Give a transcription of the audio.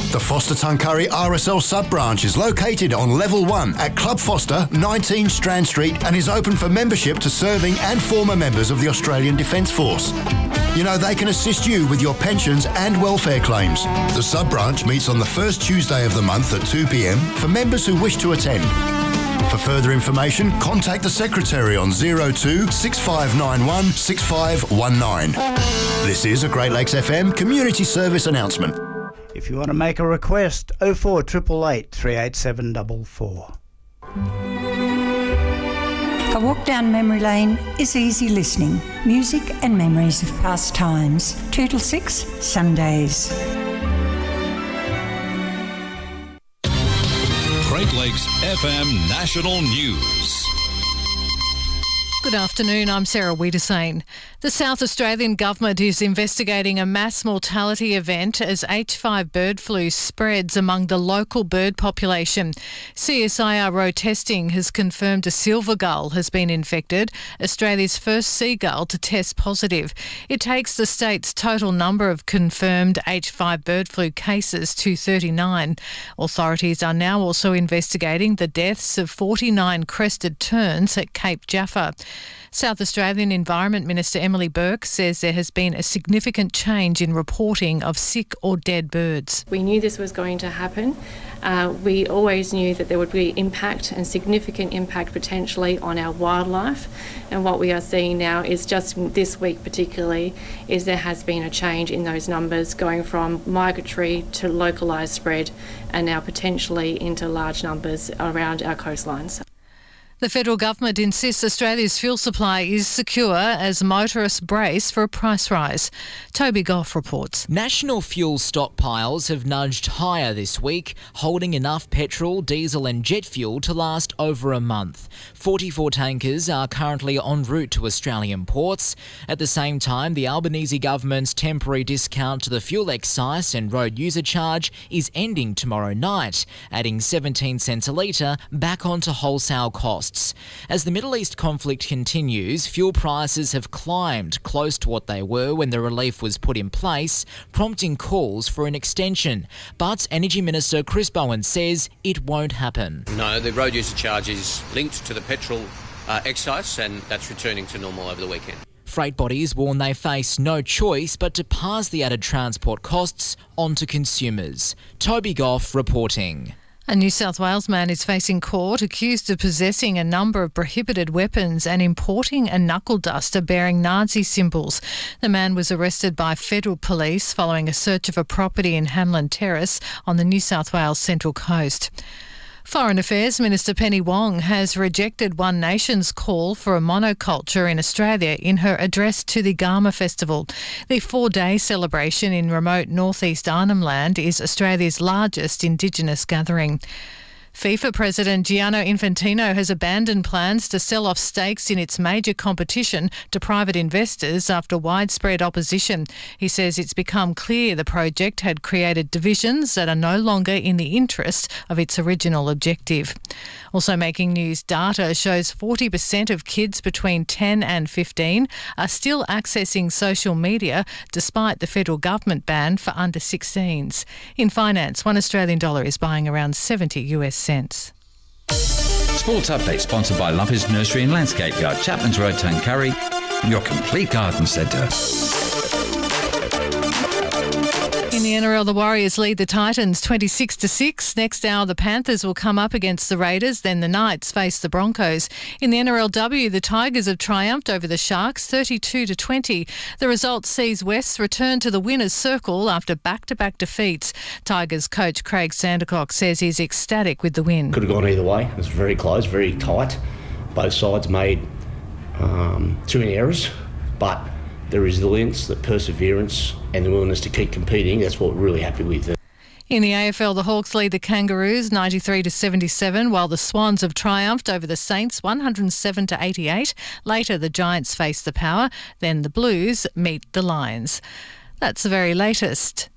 The Foster Tuncurry RSL sub-branch is located on Level 1 at Club Foster, 19 Strand Street, and is open for membership to serving and former members of the Australian Defence Force. You know, they can assist you with your pensions and welfare claims. The sub-branch meets on the first Tuesday of the month at 2 p.m. for members who wish to attend. For further information, contact the Secretary on 02 6591 6519. This is a Great Lakes FM community service announcement. If you want to make a request, 04888 38744. A walk down memory lane is easy listening. Music and memories of past times. 2 till 6, Sundays. Great Lakes FM National News. Good afternoon, I'm Sarah Wiedersane. The South Australian Government is investigating a mass mortality event as H5 bird flu spreads among the local bird population. CSIRO testing has confirmed a silver gull has been infected, Australia's first seagull to test positive. It takes the state's total number of confirmed H5 bird flu cases to 39. Authorities are now also investigating the deaths of 49 crested terns at Cape Jaffa. South Australian Environment Minister Emily Burke says there has been a significant change in reporting of sick or dead birds. We knew this was going to happen. We always knew that there would be impact and significant impact potentially on our wildlife. And what we are seeing now is just this week particularly is there has been a change in those numbers going from migratory to localised spread and now potentially into large numbers around our coastlines. The federal government insists Australia's fuel supply is secure as motorists brace for a price rise. Toby Goff reports. National fuel stockpiles have nudged higher this week, holding enough petrol, diesel and jet fuel to last over a month. 44 tankers are currently en route to Australian ports. At the same time, the Albanese government's temporary discount to the fuel excise and road user charge is ending tomorrow night, adding 17 cents a litre back onto wholesale costs. As the Middle East conflict continues, fuel prices have climbed close to what they were when the relief was put in place, prompting calls for an extension. But Energy Minister Chris Bowen says it won't happen. No, the road user charge is linked to the petrol excise, and that's returning to normal over the weekend. Freight bodies warn they face no choice but to pass the added transport costs on to consumers. Toby Goff reporting. A New South Wales man is facing court accused of possessing a number of prohibited weapons and importing a knuckle duster bearing Nazi symbols. The man was arrested by federal police following a search of a property in Hanlon Terrace on the New South Wales Central Coast. Foreign Affairs Minister Penny Wong has rejected One Nation's call for a monoculture in Australia in her address to the Garma Festival. The 4-day celebration in remote northeast Arnhem Land is Australia's largest Indigenous gathering. FIFA President Gianni Infantino has abandoned plans to sell off stakes in its major competition to private investors after widespread opposition. He says it's become clear the project had created divisions that are no longer in the interest of its original objective. Also making news, data shows 40% of kids between 10 and 15 are still accessing social media despite the federal government ban for under 16s. In finance, $1 Australian is buying around 70 US cents. Sports Update sponsored by Lumpers Nursery and Landscape Yard, Chapman's Road, Tuncurry, your complete garden centre. In the NRL, the Warriors lead the Titans 26-6. Next hour, the Panthers will come up against the Raiders. Then the Knights face the Broncos. In the NRLW, the Tigers have triumphed over the Sharks 32-20. The result sees Wests return to the winners' circle after back-to-back defeats. Tigers coach Craig Sandercock says he's ecstatic with the win. Could have gone either way. It was very close, very tight. Both sides made too many errors, but the resilience, the perseverance and the willingness to keep competing, that's what we're really happy with. In the AFL, the Hawks lead the Kangaroos 93-77, while the Swans have triumphed over the Saints 107-88. Later, the Giants face the Power, then the Blues meet the Lions. That's the very latest.